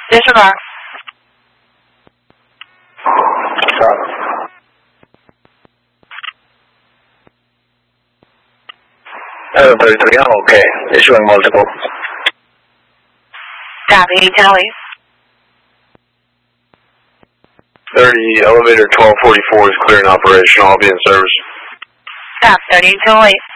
Disregard. Evan 33, I'm okay. Issuing multiple. Copy, 1008. 30, elevator 1244 is clear and operational. I'll be in service. Stop, 38, 208.